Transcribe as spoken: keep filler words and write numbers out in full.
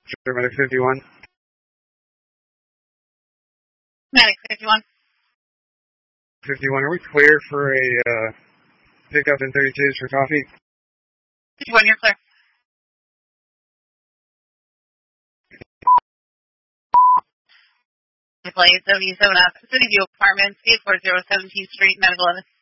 Sure, Medic fifty-one. Medic fifty-one. fifty-one, are we clear for a uh, pickup in thirty-twos for coffee? fifty-one, you're clear. Place seventy-seven F, City View Apartments, eight four zero seventeenth Street, Medical eleven.